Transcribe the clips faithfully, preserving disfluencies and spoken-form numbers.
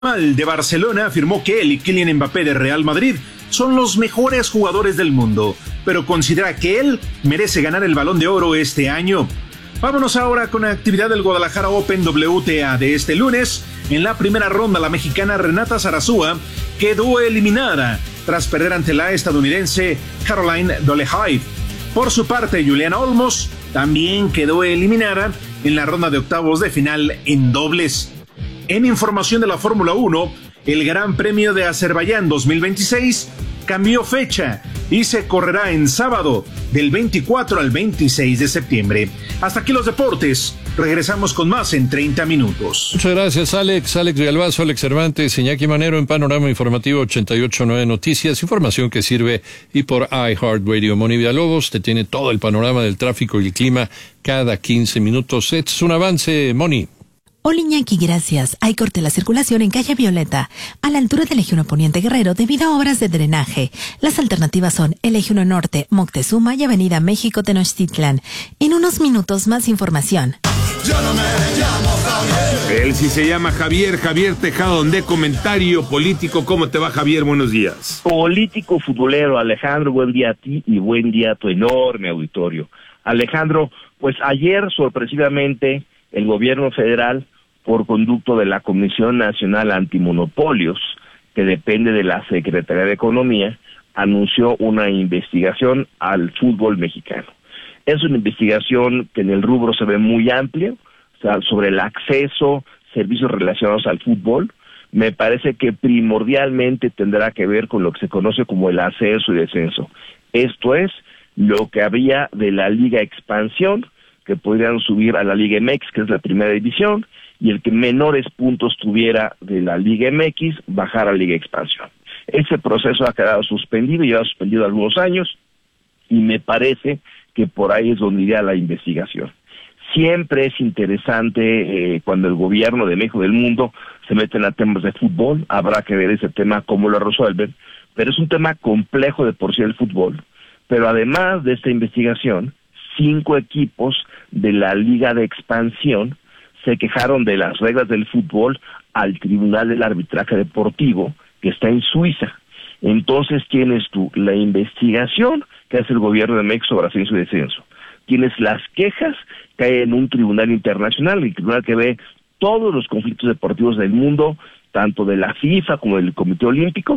El de Barcelona afirmó que él y Kylian Mbappé de Real Madrid son los mejores jugadores del mundo, pero considera que él merece ganar el Balón de Oro este año. Vámonos ahora con la actividad del Guadalajara Open W T A de este lunes. En la primera ronda, la mexicana Renata Zarazúa quedó eliminada tras perder ante la estadounidense Caroline Dolehide. Por su parte, Juliana Olmos también quedó eliminada en la ronda de octavos de final en dobles. En información de la Fórmula uno, el Gran Premio de Azerbaiyán dos mil veintiséis cambió fecha y se correrá en sábado del veinticuatro al veintiséis de septiembre. Hasta aquí los deportes. Regresamos con más en treinta minutos. Muchas gracias, Alex. Alex Villalbazo, Alex Cervantes, Iñaki Manero en Panorama Informativo ochenta y ocho punto nueve Noticias. Información que sirve y por iHeartRadio. Moni Villalobos te tiene todo el panorama del tráfico y el clima cada quince minutos. Es un avance, Moni. Hola Iñaki, gracias. Hay corte de la circulación en calle Violeta, a la altura del Eje uno Poniente Guerrero, debido a obras de drenaje. Las alternativas son el Eje uno Norte, Moctezuma y Avenida México Tenochtitlan. En unos minutos más información. Yo no me llamo Javier. Él sí se llama Javier, Javier Tejado, de comentario político. ¿Cómo te va, Javier? Buenos días. Político futbolero, Alejandro, buen día a ti y buen día a tu enorme auditorio. Alejandro, pues ayer sorpresivamente el gobierno federal, por conducto de la Comisión Nacional Antimonopolios, que depende de la Secretaría de Economía, anunció una investigación al fútbol mexicano. Es una investigación que en el rubro se ve muy amplia, o sea, sobre el acceso, servicios relacionados al fútbol. Me parece que primordialmente tendrá que ver con lo que se conoce como el ascenso y descenso. Esto es, lo que había de la Liga Expansión, que podrían subir a la Liga M X, que es la primera división, y el que menores puntos tuviera de la Liga M X, bajar a la Liga Expansión. Ese proceso ha quedado suspendido, lleva suspendido algunos años, y me parece que por ahí es donde iría la investigación. Siempre es interesante eh, cuando el gobierno de México del mundo se meten a temas de fútbol, habrá que ver ese tema, cómo lo resuelven, pero es un tema complejo de por sí el fútbol. Pero además de esta investigación, cinco equipos de la Liga de Expansión se quejaron de las reglas del fútbol al Tribunal del Arbitraje Deportivo, que está en Suiza. Entonces tienes tú la investigación que hace el gobierno de México sobre ascenso y descenso. Tienes las quejas que hay en un tribunal internacional, el tribunal que ve todos los conflictos deportivos del mundo, tanto de la FIFA como del Comité Olímpico.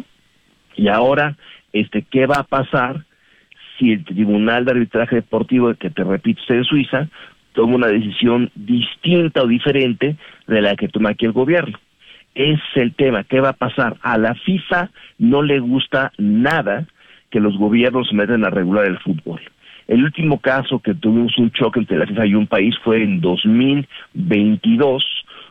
Y ahora, este, ¿qué va a pasar si el Tribunal de Arbitraje Deportivo, que te repito está en Suiza, toma una decisión distinta o diferente de la que toma aquí el gobierno? Es el tema, ¿qué va a pasar? A la FIFA no le gusta nada que los gobiernos se metan a regular el fútbol. El último caso que tuvimos un choque entre la FIFA y un país fue en dos mil veintidós,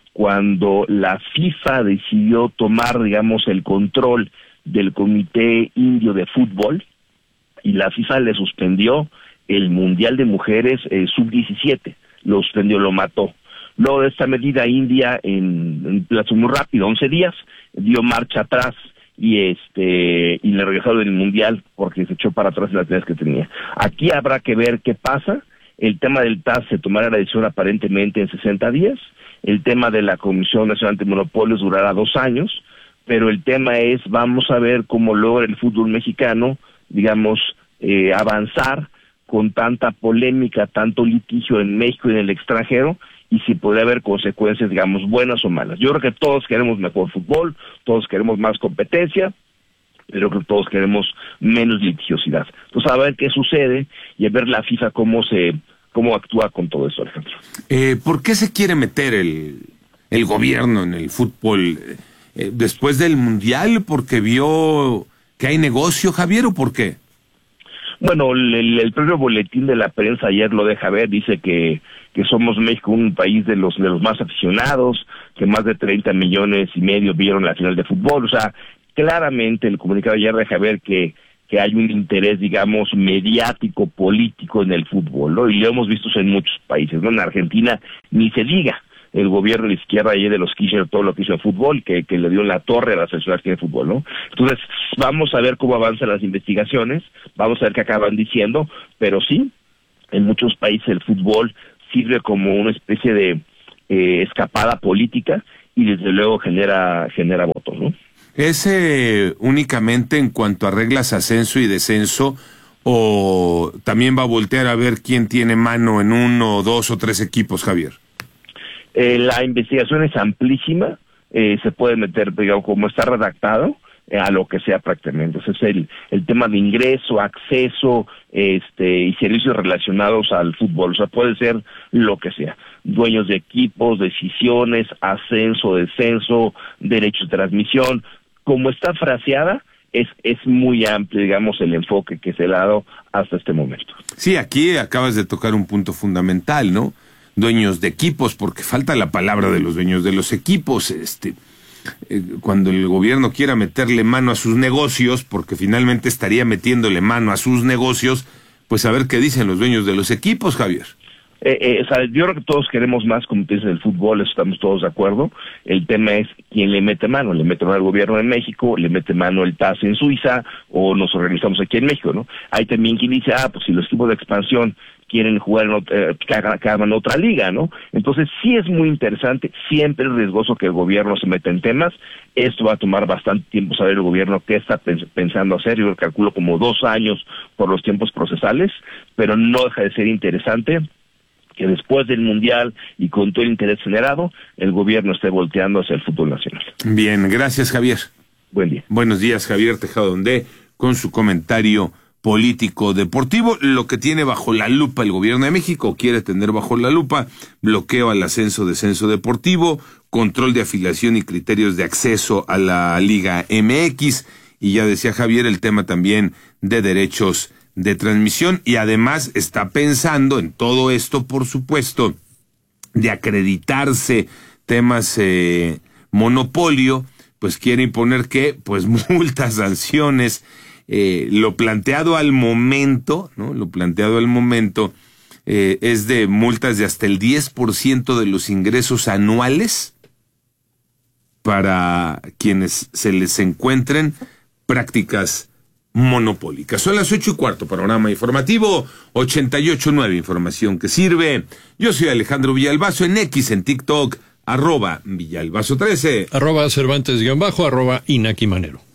cuando la FIFA decidió tomar, digamos, el control del Comité Indio de Fútbol, y la FIFA le suspendió el Mundial de Mujeres eh, sub diecisiete, lo suspendió, lo mató. Luego de esta medida, India, en, en plazo muy rápido, once días, dio marcha atrás y este y le regresaron el Mundial porque se echó para atrás las medidas que tenía. Aquí habrá que ver qué pasa. El tema del T A S se tomará la decisión aparentemente en sesenta días, el tema de la Comisión Nacional Antimonopolios durará dos años, pero el tema es, vamos a ver cómo logra el fútbol mexicano, digamos, eh, avanzar con tanta polémica, tanto litigio en México y en el extranjero, y si podría haber consecuencias, digamos, buenas o malas. Yo creo que todos queremos mejor fútbol, todos queremos más competencia, pero creo que todos queremos menos litigiosidad. Entonces, a ver qué sucede y a ver la FIFA cómo se cómo actúa con todo eso, Alejandro. Eh, ¿Por qué se quiere meter el, el gobierno en el fútbol eh, después del Mundial? ¿Porque vio que hay negocio, Javier, o por qué? Bueno, el, el propio boletín de la prensa ayer lo deja ver, dice que, que somos México un país de los de los más aficionados, que más de treinta millones y medio vieron la final de fútbol. O sea, claramente el comunicado ayer deja ver que, que hay un interés, digamos, mediático, político en el fútbol, ¿no? Y lo hemos visto en muchos países, ¿no? En Argentina ni se diga. El gobierno de la izquierda ayer de los Kirchner, todo lo que hizo en fútbol, que, que le dio en la torre a la selección de fútbol, ¿no? Entonces, vamos a ver cómo avanzan las investigaciones, vamos a ver qué acaban diciendo, pero sí, en muchos países el fútbol sirve como una especie de eh, escapada política, y desde luego genera genera votos, ¿no? ¿Es eh, únicamente en cuanto a reglas ascenso y descenso, o también va a voltear a ver quién tiene mano en uno, dos o tres equipos, Javier? Eh, la investigación es amplísima, eh, se puede meter, digamos, como está redactado, eh, a lo que sea prácticamente. Ese es el, el tema de ingreso, acceso, este, y servicios relacionados al fútbol. O sea, puede ser lo que sea. Dueños de equipos, decisiones, ascenso, descenso, derechos de transmisión. Como está fraseada, es, es muy amplio, digamos, el enfoque que se le ha dado hasta este momento. Sí, aquí acabas de tocar un punto fundamental, ¿no? Dueños de equipos, porque falta la palabra de los dueños de los equipos, este, eh, cuando el gobierno quiera meterle mano a sus negocios, porque finalmente estaría metiéndole mano a sus negocios, pues a ver qué dicen los dueños de los equipos, Javier. Eh, eh, o sea, yo creo que todos queremos más competencia en el fútbol, eso estamos todos de acuerdo. El tema es quién le mete mano. Le mete mano al gobierno de México, le mete mano el T A S en Suiza, o nos organizamos aquí en México, ¿no? Hay también quien dice, ah, pues si los equipos de expansión quieren jugar en otra, eh, que hagan, que hagan otra liga, ¿no? Entonces sí es muy interesante, siempre es riesgoso que el gobierno se meta en temas. Esto va a tomar bastante tiempo saber el gobierno qué está pens- pensando hacer. Yo calculo como dos años por los tiempos procesales, pero no deja de ser interesante que después del Mundial y con todo el interés generado, el gobierno esté volteando hacia el fútbol nacional. Bien, gracias, Javier. Buen día. Buenos días, Javier Tejado Ondé, con su comentario político deportivo. Lo que tiene bajo la lupa el gobierno de México, quiere tener bajo la lupa: bloqueo al ascenso, descenso deportivo, control de afiliación y criterios de acceso a la Liga M X, y ya decía Javier, el tema también de derechos de transmisión, y además está pensando en todo esto, por supuesto, de acreditarse temas eh, monopolio, pues quiere imponer que, pues multas, sanciones, eh, lo planteado al momento, ¿no? Lo planteado al momento eh, es de multas de hasta el diez por ciento de los ingresos anuales para quienes se les encuentren prácticas monopólicas. Son las ocho y cuarto, panorama informativo ochenta y ocho nueve, información que sirve. Yo soy Alejandro Villalbazo, en X, en TikTok, arroba Villalbazo trece. Arroba Cervantes guión bajo, arroba Inaki Manero.